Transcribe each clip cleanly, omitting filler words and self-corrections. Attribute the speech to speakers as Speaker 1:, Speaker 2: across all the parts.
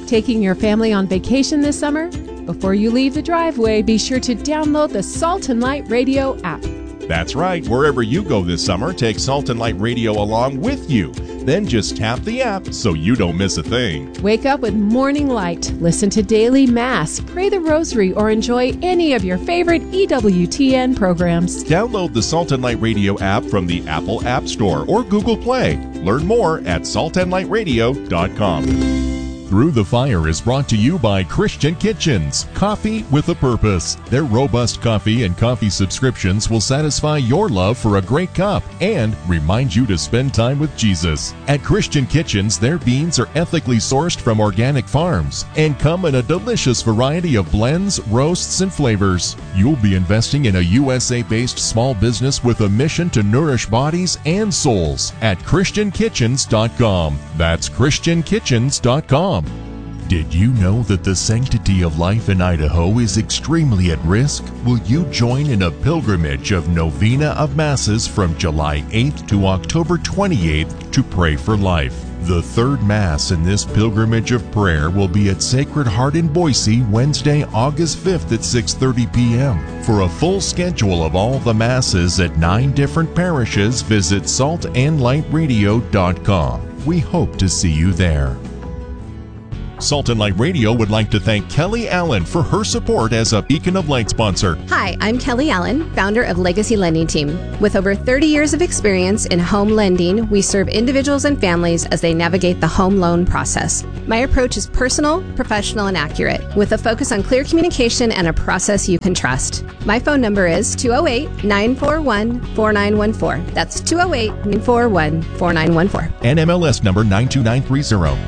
Speaker 1: Taking your family on vacation this summer? Before you leave the driveway, be sure to download the Salt and Light Radio app.
Speaker 2: That's right. Wherever you go this summer, take Salt and Light Radio along with you. Then just tap the app so you don't miss a thing.
Speaker 1: Wake up with Morning Light, listen to Daily Mass, pray the Rosary, or enjoy any of your favorite EWTN programs.
Speaker 2: Download the Salt and Light Radio app from the Apple App Store or Google Play. Learn more at saltandlightradio.com. Through the Fire is brought to you by Christian Kitchens, coffee with a purpose. Their robust coffee and coffee subscriptions will satisfy your love for a great cup and remind you to spend time with Jesus. At Christian Kitchens, their beans are ethically sourced from organic farms and come in a delicious variety of blends, roasts, and flavors. You'll be investing in a USA-based small business with a mission to nourish bodies and souls at ChristianKitchens.com. That's ChristianKitchens.com. Did you know that the sanctity of life in Idaho is extremely at risk? Will you join in a pilgrimage of Novena of Masses from July 8th to October 28th to pray for life? The third Mass in this pilgrimage of prayer will be at Sacred Heart in Boise, Wednesday, August 5th at 6:30 p.m. For a full schedule of all the Masses at 9 different parishes, visit saltandlightradio.com. We hope to see you there. Salt and Light Radio would like to thank Kelly Allen for her support as a Beacon of Light sponsor.
Speaker 3: Hi, I'm Kelly Allen, founder of Legacy Lending Team. With over 30 years of experience in home lending, we serve individuals and families as they navigate the home loan process. My approach is personal, professional, and accurate, with a focus on clear communication and a process you can trust. My phone number is 208-941-4914. That's 208-941-4914.
Speaker 2: NMLS number 92930.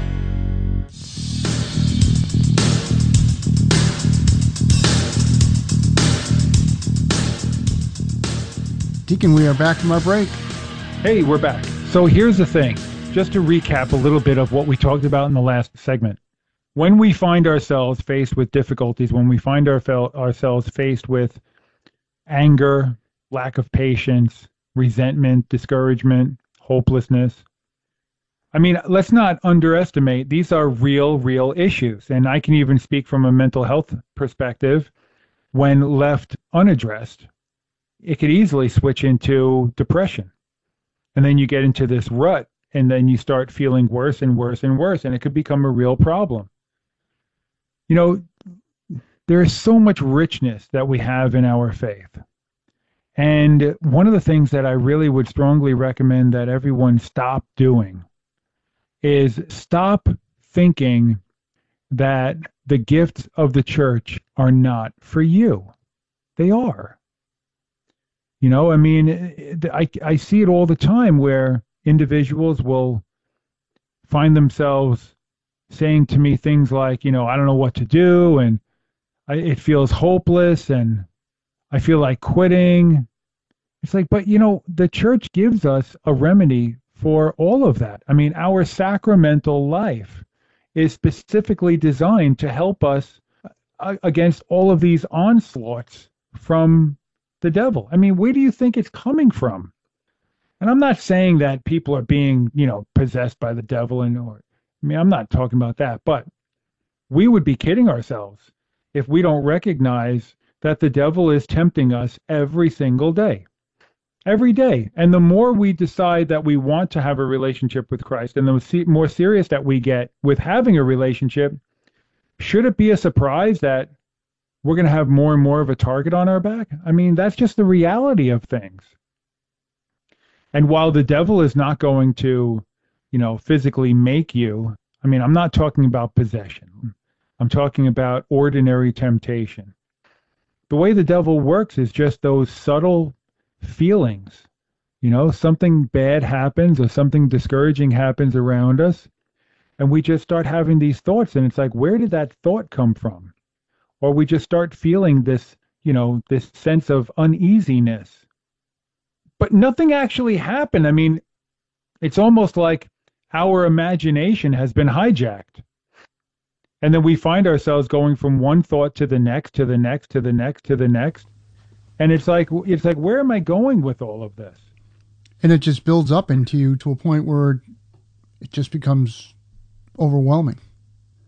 Speaker 4: Deacon, we are back from our break.
Speaker 5: Hey, we're back. So here's the thing. Just to recap a little bit of what we talked about in the last segment. When we find ourselves faced with difficulties, when we find ourselves faced with anger, lack of patience, resentment, discouragement, hopelessness, I mean, let's not underestimate. These are real issues. And I can even speak from a mental health perspective. When left unaddressed, it could easily switch into depression. And then you get into this rut, and then you start feeling worse and worse and worse, and it could become a real problem. You know, there is so much richness that we have in our faith. And one of the things that I really would strongly recommend that everyone stop doing is stop thinking that the gifts of the church are not for you. They are. You know, I mean, I see it all the time where individuals will find themselves saying to me things like, you know, I don't know what to do, and it feels hopeless, and I feel like quitting. It's like, but, you know, the church gives us a remedy for all of that. I mean, our sacramental life is specifically designed to help us against all of these onslaughts from the devil. I mean, where do you think it's coming from? And I'm not saying that people are being, you know, possessed by the devil, I mean, I'm not talking about that, but we would be kidding ourselves if we don't recognize that the devil is tempting us every single day. Every day. And the more we decide that we want to have a relationship with Christ, and the more serious that we get with having a relationship, should it be a surprise that we're going to have more and more of a target on our back? I mean, that's just the reality of things. And while the devil is not going to, you know, physically make you, I mean, I'm not talking about possession. I'm talking about ordinary temptation. The way the devil works is just those subtle feelings. You know, something bad happens or something discouraging happens around us, and we just start having these thoughts, and it's like, where did that thought come from? Or we just start feeling this, you know, this sense of uneasiness. But nothing actually happened. I mean, it's almost like our imagination has been hijacked. And then we find ourselves going from one thought to the next, to the next, to the next, to the next. And it's like, where am I going with all of this?
Speaker 4: And it just builds up into you to a point where it just becomes overwhelming.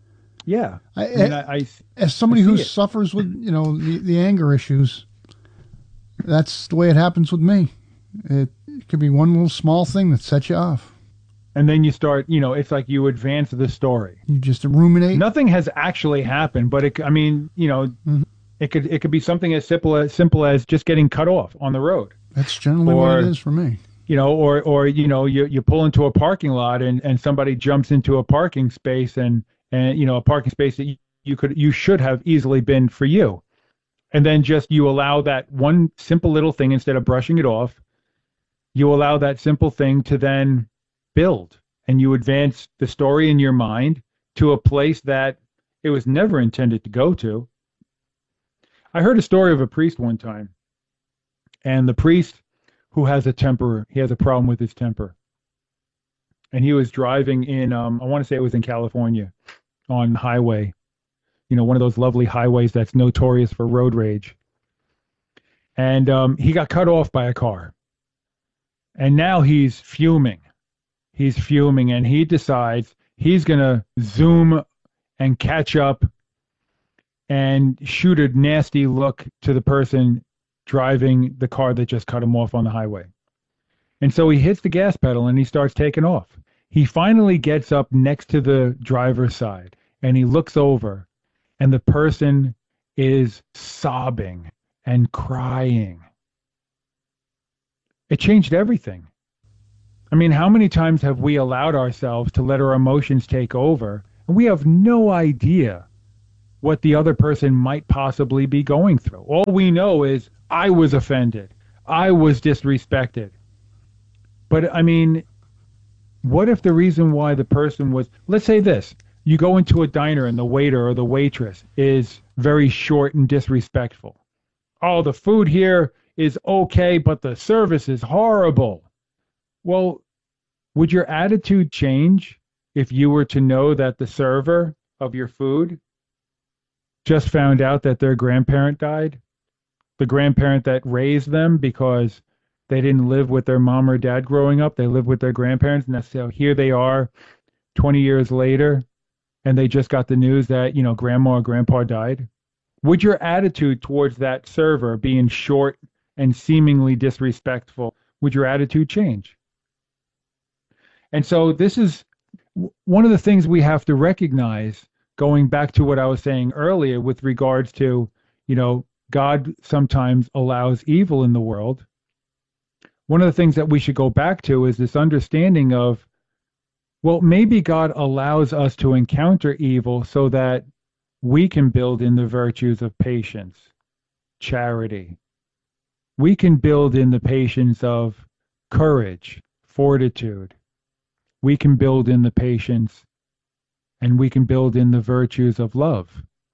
Speaker 5: Yeah.
Speaker 4: As somebody
Speaker 5: I
Speaker 4: who
Speaker 5: see it.
Speaker 4: suffers with, the anger issues, that's the way it happens with me. It could be one little small thing that sets you off.
Speaker 5: And then you start, it's like you advance the story.
Speaker 4: You just ruminate.
Speaker 5: Nothing has actually happened, but it could be something as simple as just getting cut off on the road.
Speaker 4: That's generally what it is for me.
Speaker 5: You pull into a parking lot and somebody jumps into a parking space and a parking space that you should have easily been for you. And then just you allow that one simple little thing, instead of brushing it off, you allow that simple thing to then build, and you advance the story in your mind to a place that it was never intended to go to. I heard a story of a priest one time, and the priest who has a temper, he has a problem with his temper. And he was driving in, I want to say it was in California, on highway, one of those lovely highways that's notorious for road rage. And he got cut off by a car. And now he's fuming. He's fuming, and he decides he's going to zoom and catch up and shoot a nasty look to the person driving the car that just cut him off on the highway. And so he hits the gas pedal and he starts taking off. He finally gets up next to the driver's side and he looks over, and the person is sobbing and crying. It changed everything. I mean, how many times have we allowed ourselves to let our emotions take over, and we have no idea what the other person might possibly be going through? All we know is, I was offended. I was disrespected. But, I mean, what if the reason why the person was, let's say this, you go into a diner and the waiter or the waitress is very short and disrespectful. Oh, the food here is okay, but the service is horrible. Well, would your attitude change if you were to know that the server of your food just found out that their grandparent died? The grandparent that raised them, because they didn't live with their mom or dad growing up. They lived with their grandparents. And so here they are 20 years later, and they just got the news that, grandma or grandpa died. Would your attitude towards that server being short and seemingly disrespectful, would your attitude change? And so this is one of the things we have to recognize, going back to what I was saying earlier with regards to, God sometimes allows evil in the world. One of the things that we should go back to is this understanding of, well, maybe God allows us to encounter evil so that we can build in the virtues of patience, charity. We can build in the patience of courage, fortitude. We can build in the patience, and we can build in the virtues of love.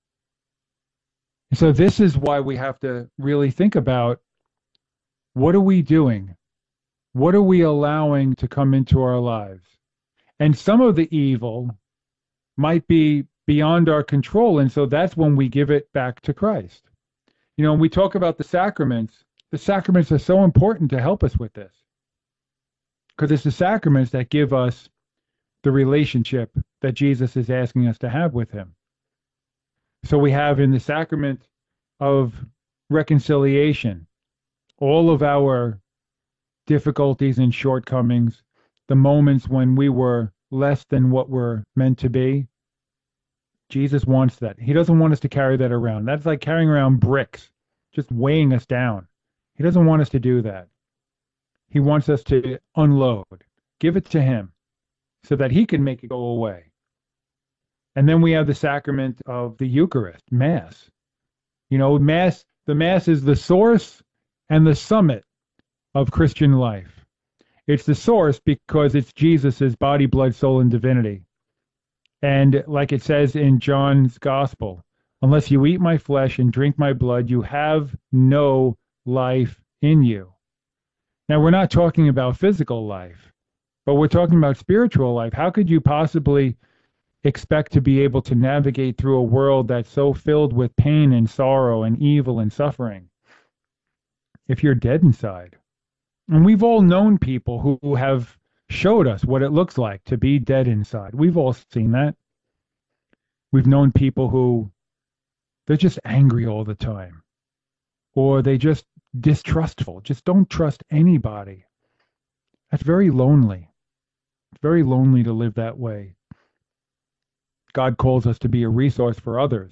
Speaker 5: So this is why we have to really think about, what are we doing? What are we allowing to come into our lives? And some of the evil might be beyond our control, and so that's when we give it back to Christ. When we talk about the sacraments are so important to help us with this, because it's the sacraments that give us the relationship that Jesus is asking us to have with him. So we have in the sacrament of reconciliation all of our difficulties and shortcomings, the moments when we were less than what we're meant to be. Jesus wants that. He doesn't want us to carry that around. That's like carrying around bricks, just weighing us down. He doesn't want us to do that. He wants us to unload, give it to him so that he can make it go away. And then we have the sacrament of the Eucharist, Mass. The Mass is the source and the summit of Christian life. It's the source because it's Jesus's body, blood, soul, and divinity. And like it says in John's Gospel, unless you eat my flesh and drink my blood, you have no life in you. Now, we're not talking about physical life, but we're talking about spiritual life. How could you possibly expect to be able to navigate through a world that's so filled with pain and sorrow and evil and suffering if you're dead inside? And we've all known people who have showed us what it looks like to be dead inside. We've all seen that. We've known people who they're just angry all the time, or they just distrustful, just don't trust anybody. That's very lonely. It's very lonely to live that way. God calls us to be a resource for others.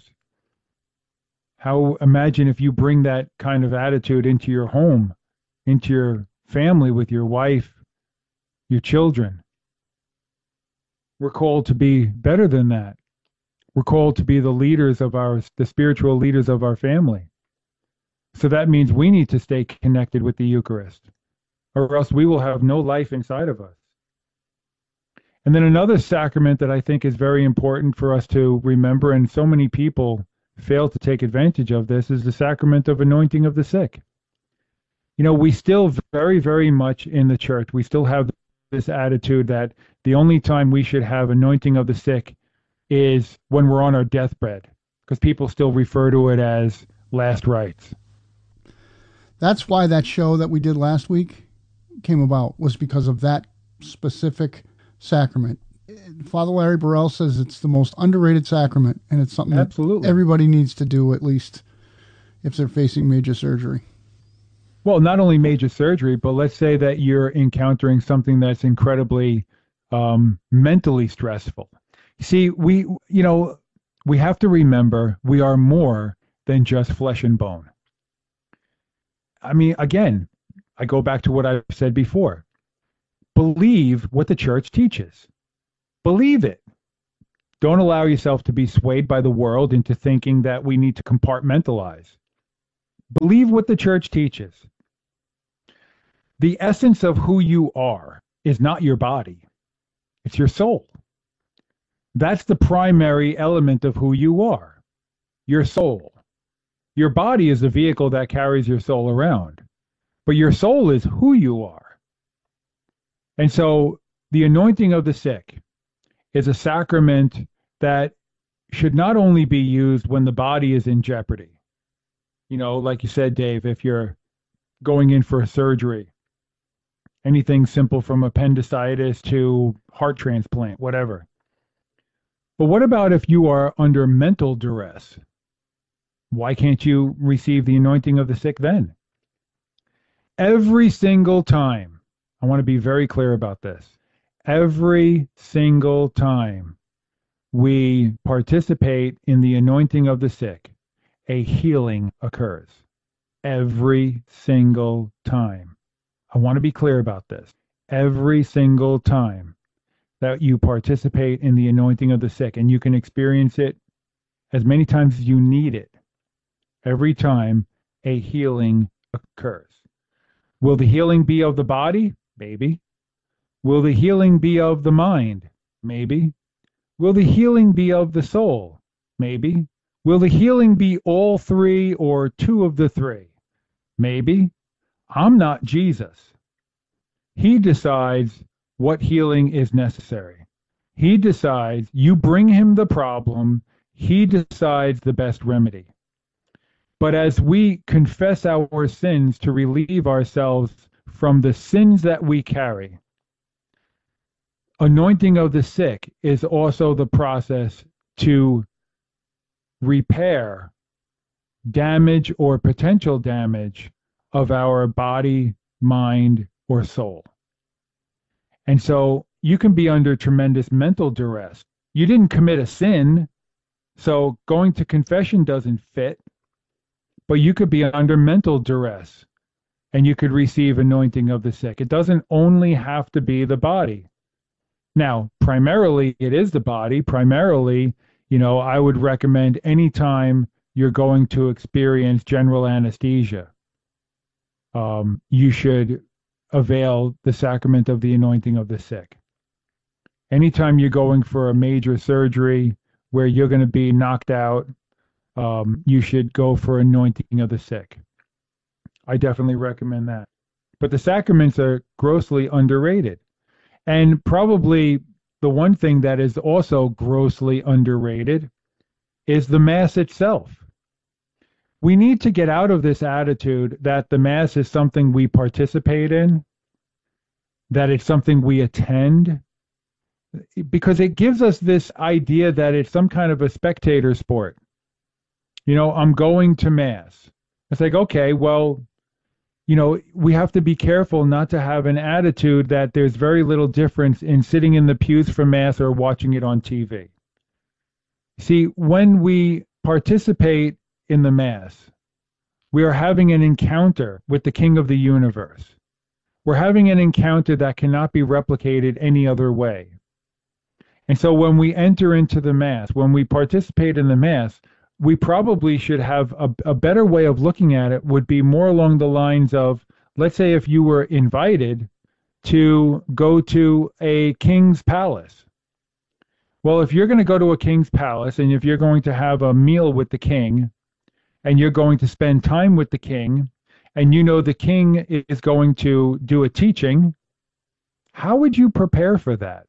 Speaker 5: Imagine if you bring that kind of attitude into your home, into your family, with your wife, your children. We're called to be better than that. We're called to be the spiritual leaders of our family. So that means we need to stay connected with the Eucharist, or else we will have no life inside of us. And then another sacrament that I think is very important for us to remember, and so many people fail to take advantage of this, is the sacrament of anointing of the sick. We still very, very much in the church, we still have this attitude that the only time we should have anointing of the sick is when we're on our deathbed, because people still refer to it as last rites.
Speaker 4: That's why that show that we did last week came about, was because of that specific sacrament. Father Larry Burrell says it's the most underrated sacrament, and it's something
Speaker 5: Absolutely.
Speaker 4: that everybody needs to do, at least if they're facing major surgery.
Speaker 5: Well, not only major surgery, but let's say that you're encountering something that's incredibly mentally stressful. See, we have to remember we are more than just flesh and bone. I mean, again, I go back to what I've said before. Believe what the church teaches. Believe it. Don't allow yourself to be swayed by the world into thinking that we need to compartmentalize. Believe what the church teaches. The essence of who you are is not your body. It's your soul. That's the primary element of who you are, your soul. Your body is the vehicle that carries your soul around, but your soul is who you are. And so the anointing of the sick is a sacrament that should not only be used when the body is in jeopardy. Like you said, Dave, if you're going in for a surgery, anything simple from appendicitis to heart transplant, whatever. But what about if you are under mental duress? Why can't you receive the anointing of the sick then? Every single time, I want to be very clear about this, every single time we participate in the anointing of the sick, a healing occurs. Every single time. I want to be clear about this. Every single time that you participate in the anointing of the sick, and you can experience it as many times as you need it, every time a healing occurs. Will the healing be of the body? Maybe. Will the healing be of the mind? Maybe. Will the healing be of the soul? Maybe. Will the healing be all three or two of the three? Maybe. I'm not Jesus. He decides what healing is necessary. He decides, you bring him the problem, he decides the best remedy. But as we confess our sins to relieve ourselves from the sins that we carry, anointing of the sick is also the process to repair damage or potential damage of our body, mind, or soul. And so you can be under tremendous mental duress. You didn't commit a sin, so going to confession doesn't fit, but you could be under mental duress and you could receive anointing of the sick. It doesn't only have to be the body. Now, primarily it is the body. Primarily, I would recommend anytime you're going to experience general anesthesia, you should avail the sacrament of the anointing of the sick. Anytime you're going for a major surgery where you're going to be knocked out, you should go for anointing of the sick. I definitely recommend that. But the sacraments are grossly underrated. And probably the one thing that is also grossly underrated is the Mass itself. We need to get out of this attitude that the Mass is something we participate in, that it's something we attend, because it gives us this idea that it's some kind of a spectator sport. I'm going to Mass. It's like, okay, well, we have to be careful not to have an attitude that there's very little difference in sitting in the pews for Mass or watching it on TV. See, when we participate in the Mass, we are having an encounter with the King of the universe. We're having an encounter that cannot be replicated any other way. And so when we enter into the Mass, when we participate in the Mass, we probably should have a better way of looking at it would be more along the lines of, let's say if you were invited to go to a king's palace. Well, if you're going to go to a king's palace and if you're going to have a meal with the king and you're going to spend time with the king and the king is going to do a teaching, how would you prepare for that?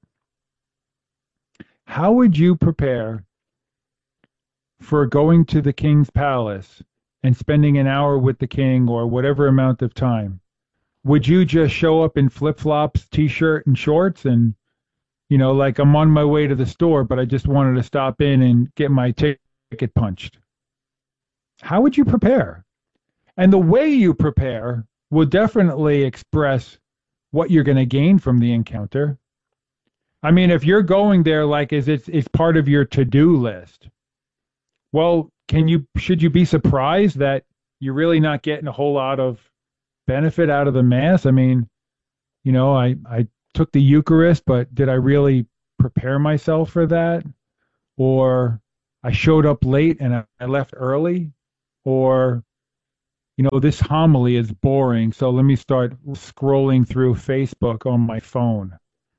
Speaker 5: How would you prepare for going to the king's palace and spending an hour with the king or whatever amount of time? Would you just show up in flip-flops, t-shirt, and shorts and, like I'm on my way to the store, but I just wanted to stop in and get my ticket punched? How would you prepare? And the way you prepare will definitely express what you're going to gain from the encounter. I mean, if you're going there like as it's part of your to-do list, well, should you be surprised that you're really not getting a whole lot of benefit out of the Mass? I mean, I took the Eucharist, but did I really prepare myself for that? Or I showed up late and I left early? Or, this homily is boring, so let me start scrolling through Facebook on my phone.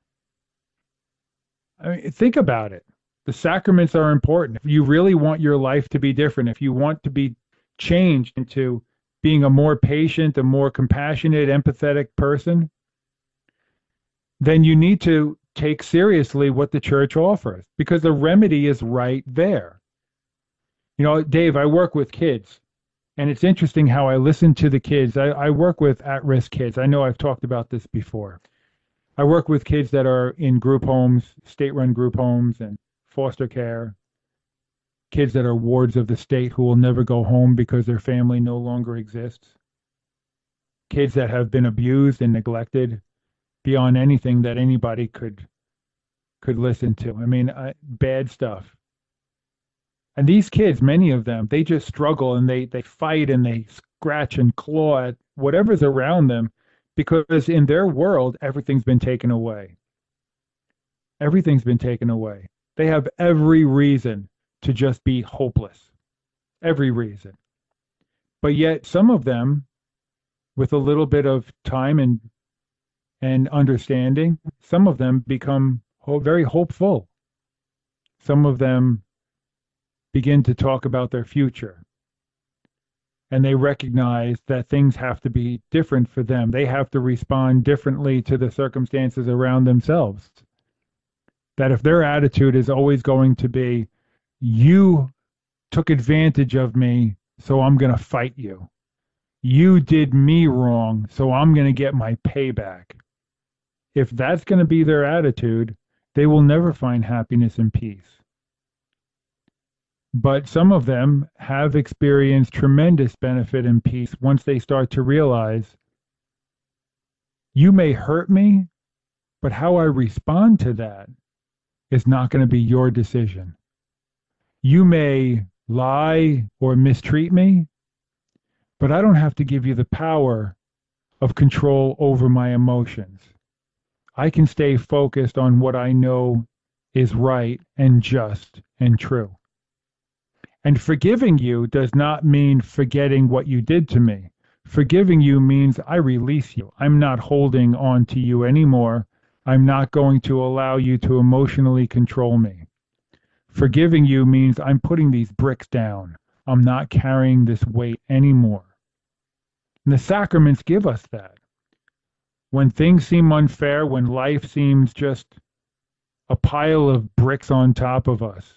Speaker 5: I mean, think about it. The sacraments are important. If you really want your life to be different, if you want to be changed into being a more patient, a more compassionate, empathetic person, then you need to take seriously what the church offers, because the remedy is right there. Dave, I work with kids, and it's interesting how I listen to the kids. I work with at-risk kids. I know I've talked about this before. I work with kids that are in group homes, state-run group homes, and foster care, kids that are wards of the state who will never go home because their family no longer exists, kids that have been abused and neglected beyond anything that anybody could listen to. I mean, bad stuff. And these kids, many of them, they just struggle and they fight and they scratch and claw at whatever's around them, because in their world, everything's been taken away. Everything's been taken away. They have every reason to just be hopeless. Every reason. But yet some of them, with a little bit of time and understanding, some of them become very hopeful. Some of them begin to talk about their future. And they recognize that things have to be different for them. They have to respond differently to the circumstances around themselves. That if their attitude is always going to be, you took advantage of me, so I'm going to fight you. You did me wrong, so I'm going to get my payback. If that's going to be their attitude, they will never find happiness and peace. But some of them have experienced tremendous benefit and peace once they start to realize, you may hurt me, but how I respond to that is not going to be your decision. You may lie or mistreat me, but I don't have to give you the power of control over my emotions. I can stay focused on what I know is right and just and true. And forgiving you does not mean forgetting what you did to me. Forgiving you means I release you. I'm not holding on to you anymore. I'm not going to allow you to emotionally control me. Forgiving you means I'm putting these bricks down. I'm not carrying this weight anymore. And the sacraments give us that. When things seem unfair, when life seems just a pile of bricks on top of us,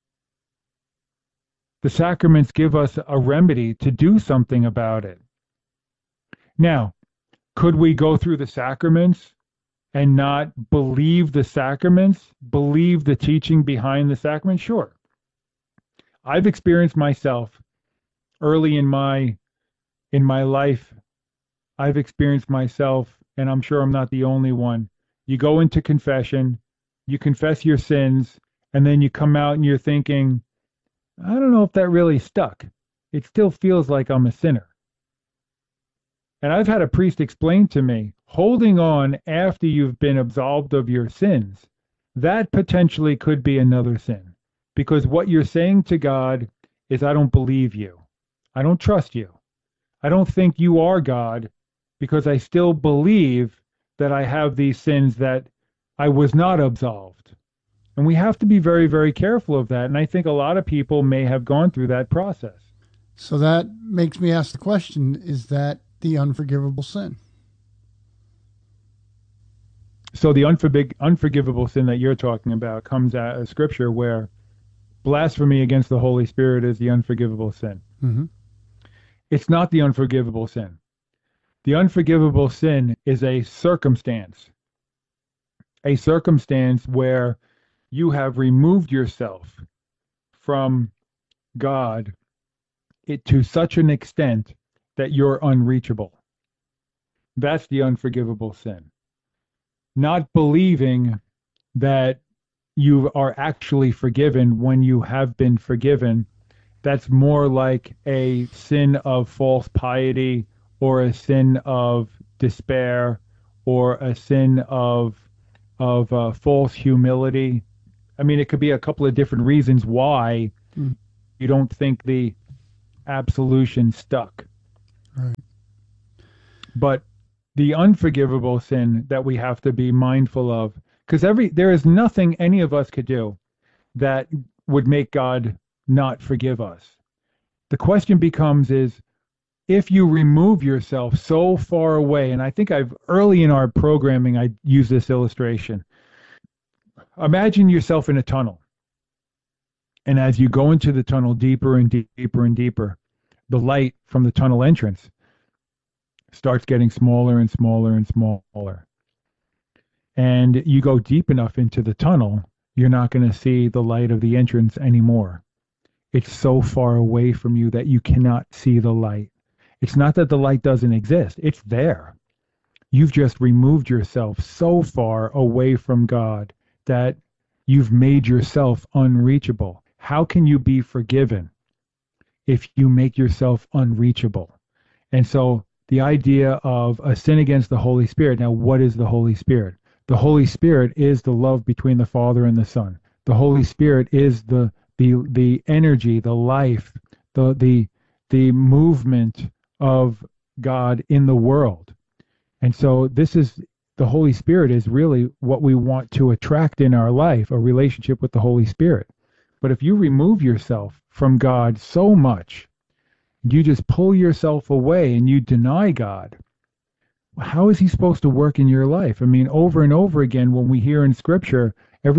Speaker 5: the sacraments give us a remedy to do something about it. Now, could we go through the sacraments and not believe the sacraments, believe the teaching behind the sacrament? Sure. I've experienced myself early in my life. I've experienced myself, and I'm sure I'm not the only one. You go into confession, you confess your sins, and then you come out and you're thinking, I don't know if that really stuck. It still feels like I'm a sinner. And I've had a priest explain to me, holding on after you've been absolved of your sins, that potentially could be another sin. Because what you're saying to God is, I don't believe you. I don't trust you. I don't think you are God, because I still believe that I have these sins that I was not absolved. And we have to be very, very careful of that. And I think a lot of people may have gone through that process.
Speaker 4: So that makes me ask the question, is that the unforgivable sin?
Speaker 5: So the unforgivable sin that you're talking about comes out of Scripture, where blasphemy against the Holy Spirit is the unforgivable sin.
Speaker 4: Mm-hmm.
Speaker 5: It's not the unforgivable sin. The unforgivable sin is a circumstance where you have removed yourself from God to such an extent that you're unreachable. That's the unforgivable sin. Not believing that you are actually forgiven when you have been forgiven, that's more like a sin of false piety, or a sin of despair, or a sin of false humility. I mean, it could be a couple of different reasons why you don't think the absolution stuck.
Speaker 4: Right.
Speaker 5: But the unforgivable sin that we have to be mindful of, because there is nothing any of us could do that would make God not forgive us. The question becomes is, if you remove yourself so far away, and I think early in our programming, I used this illustration. Imagine yourself in a tunnel. And as you go into the tunnel deeper and deeper and deeper, the light from the tunnel entrance starts getting smaller and smaller and smaller. And you go deep enough into the tunnel, you're not going to see the light of the entrance anymore. It's so far away from you that you cannot see the light. It's not that the light doesn't exist. It's there. You've just removed yourself so far away from God that you've made yourself unreachable. How can you be forgiven if you make yourself unreachable? And so the idea of a sin against the Holy Spirit. Now, what is the Holy Spirit? The Holy Spirit is the love between the Father and the Son. The Holy Spirit is the energy, the life, the movement of God in the world. And so the Holy Spirit is really what we want to attract in our life, a relationship with the Holy Spirit. But if you remove yourself from God so much, you just pull yourself away and you deny God, how is he supposed to work in your life? I mean, over and over again, when we hear in Scripture,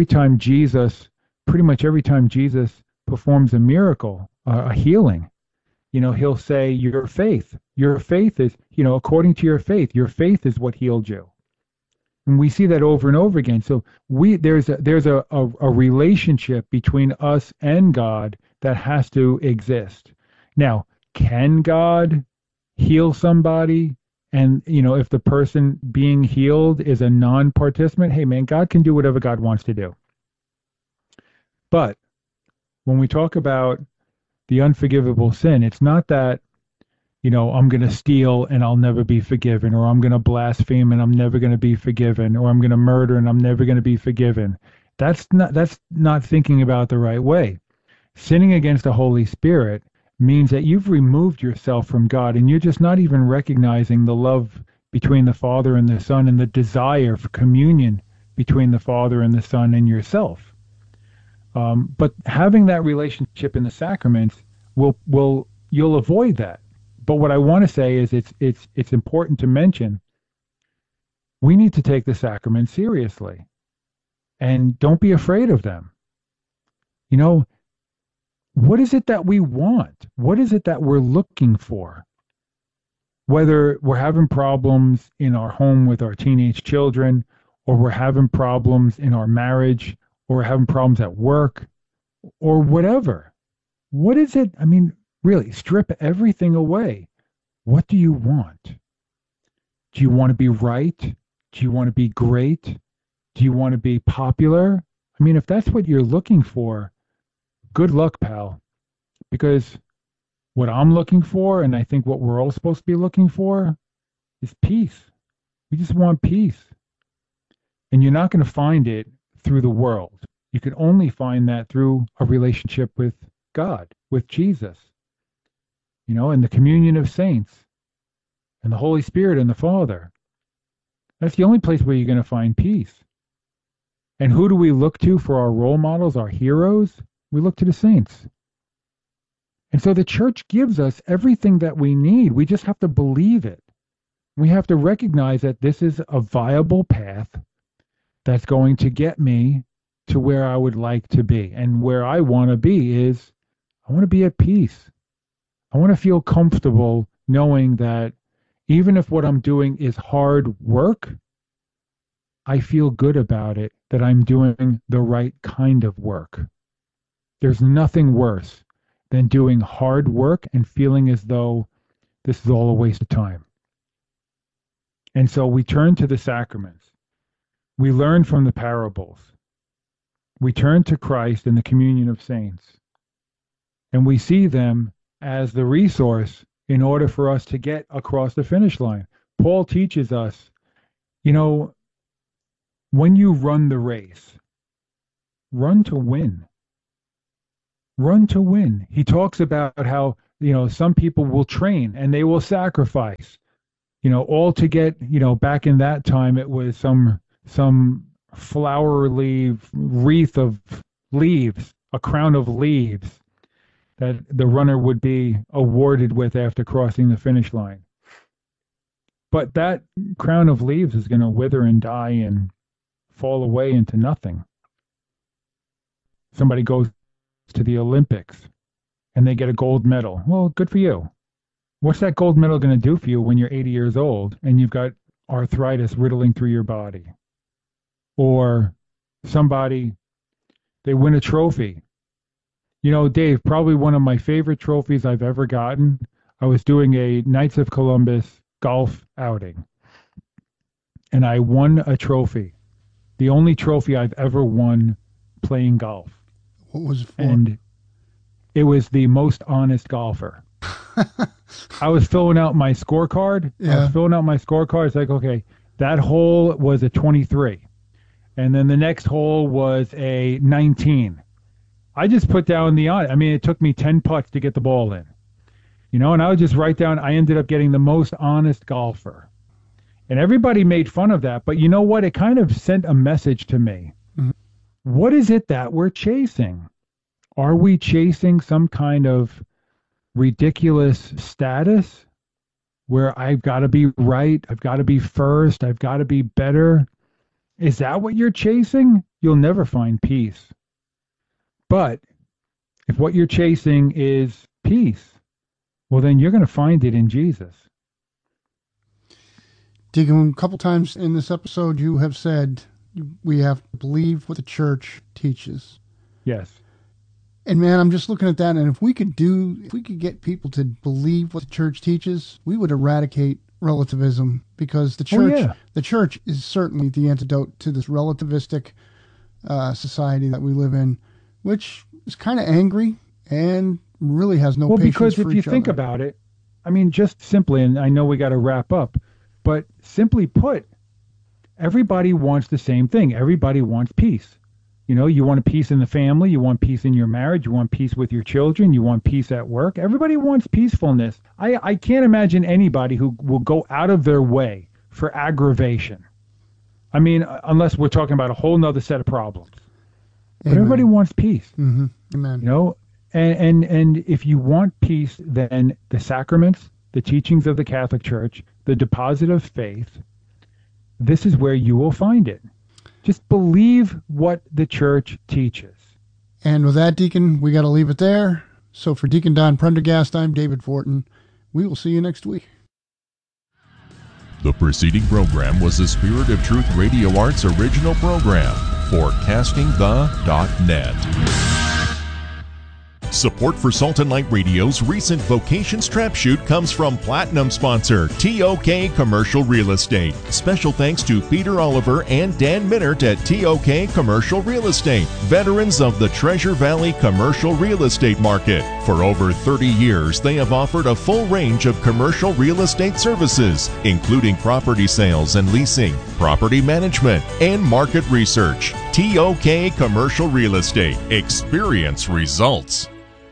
Speaker 5: pretty much every time Jesus performs a miracle, a healing, he'll say, your faith is, according to your faith is what healed you. And we see that over and over again. So there's a relationship between us and God that has to exist. Now, can God heal somebody? And, if the person being healed is a non-participant, hey man, God can do whatever God wants to do. But when we talk about the unforgivable sin, it's not that, I'm going to steal and I'll never be forgiven, or I'm going to blaspheme and I'm never going to be forgiven, or I'm going to murder and I'm never going to be forgiven. That's not thinking about the right way. Sinning against the Holy Spirit means that you've removed yourself from God and you're just not even recognizing the love between the Father and the Son and the desire for communion between the Father and the Son and yourself. But having that relationship in the sacraments you'll avoid that. But what I want to say is it's important to mention we need to take the sacraments seriously, and don't be afraid of them. What is it that we want? What is it that we're looking for? Whether we're having problems in our home with our teenage children, or we're having problems in our marriage, or we're having problems at work, or whatever. What is it? I mean, really, strip everything away. What do you want? Do you want to be right? Do you want to be great? Do you want to be popular? I mean, if that's what you're looking for, good luck, pal. Because what I'm looking for, and I think what we're all supposed to be looking for, is peace. We just want peace. And you're not going to find it through the world. You can only find that through a relationship with God, with Jesus, and the communion of saints, and the Holy Spirit and the Father. That's the only place where you're going to find peace. And who do we look to for our role models, our heroes? We look to the saints. And so the church gives us everything that we need. We just have to believe it. We have to recognize that this is a viable path that's going to get me to where I would like to be. And where I want to be is, I want to be at peace. I want to feel comfortable knowing that even if what I'm doing is hard work, I feel good about it, that I'm doing the right kind of work. There's nothing worse than doing hard work and feeling as though this is all a waste of time. And so we turn to the sacraments. We learn from the parables. We turn to Christ and the communion of saints. And we see them as the resource in order for us to get across the finish line. Paul teaches us, when you run the race, run to win. Run to win. He talks about how, some people will train and they will sacrifice, all to get, back in that time, it was some flowery wreath of leaves, a crown of leaves that the runner would be awarded with after crossing the finish line. But that crown of leaves is going to wither and die and fall away into nothing. Somebody goes to the Olympics and they get a gold medal. Well, good for you. What's that gold medal going to do for you when you're 80 years old and you've got arthritis riddling through your body? Or somebody, they win a trophy. Dave, probably one of my favorite trophies I've ever gotten. I was doing a Knights of Columbus golf outing, and I won a trophy. The only trophy I've ever won playing golf.
Speaker 4: What was it for?
Speaker 5: And it was the most honest golfer. I was filling out my scorecard. It's like, okay, that hole was a 23. And then the next hole was a 19. I just put down it took me 10 putts to get the ball in. And I would just write down, I ended up getting the most honest golfer. And everybody made fun of that. But you know what? It kind of sent a message to me. Mm-hmm. What is it that we're chasing? Are we chasing some kind of ridiculous status where I've got to be right, I've got to be first, I've got to be better? Is that what you're chasing? You'll never find peace. But if what you're chasing is peace, well, then you're going to find it in Jesus.
Speaker 4: Deacon, a couple times in this episode, you have said we have to believe what the church teaches.
Speaker 5: Yes.
Speaker 4: And man, I'm just looking at that, and if we could get people to believe what the church teaches, we would eradicate relativism, because the church is certainly the antidote to this relativistic society that we live in, which is kind of angry and really has no patience for each other. Well, because if you
Speaker 5: think about it, just simply, and I know we got to wrap up, but simply put, everybody wants the same thing. Everybody wants peace. You want peace in the family, you want peace in your marriage, you want peace with your children, you want peace at work. Everybody wants peacefulness. I can't imagine anybody who will go out of their way for aggravation. Unless we're talking about a whole nother set of problems. But everybody wants peace.
Speaker 4: Mm-hmm. Amen.
Speaker 5: And if you want peace, then the sacraments, the teachings of the Catholic Church, the deposit of faith, this is where you will find it. Just believe what the church teaches.
Speaker 4: And with that, Deacon, we got to leave it there. So for Deacon Don Prendergast, I'm David Fortin. We will see you next week.
Speaker 2: The preceding program was a Spirit of Truth Radio Arts original program for CastingThe.net. Support for Salt and Light Radio's recent Vocations Trap Shoot comes from Platinum sponsor TOK Commercial Real Estate. Special thanks to Peter Oliver and Dan Minert at TOK Commercial Real Estate, veterans of the Treasure Valley commercial real estate market. For over 30 years, they have offered a full range of commercial real estate services, including property sales and leasing, property management, and market research. TOK Commercial Real Estate. Experience results.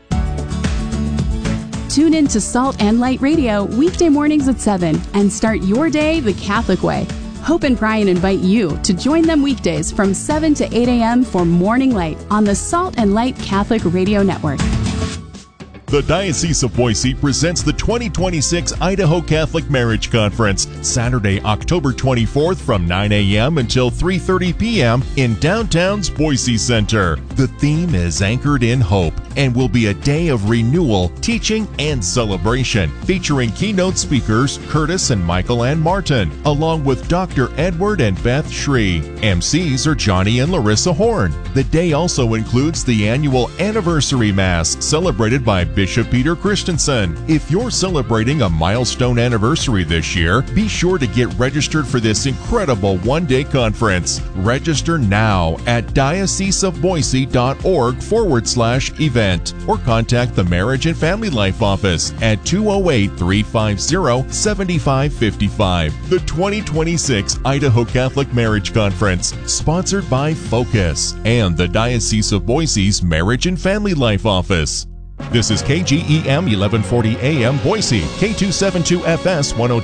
Speaker 6: Tune in to Salt and Light Radio weekday mornings at 7 and start your day the Catholic way. Hope and Brian invite you to join them weekdays from 7 to 8 a.m. for Morning Light on the Salt and Light Catholic Radio Network.
Speaker 2: The Diocese of Boise presents the 2026 Idaho Catholic Marriage Conference, Saturday, October 24th from 9 a.m. until 3:30 p.m. in downtown's Boise Center. The theme is Anchored in Hope and will be a day of renewal, teaching, and celebration, featuring keynote speakers Curtis and Michael Ann Martin, along with Dr. Edward and Beth Shree. MCs are Johnny and Larissa Horn. The day also includes the annual Anniversary Mass, celebrated by Bishop Peter Christensen. If you're celebrating a milestone anniversary this year, be sure to get registered for this incredible one-day conference. Register now at dioceseofboise.org/event or contact the Marriage and Family Life Office at 208-350-7555. The 2026 Idaho Catholic Marriage Conference, sponsored by Focus and the Diocese of Boise's Marriage and Family Life Office. This is KGEM 1140 AM Boise, K272FS 102.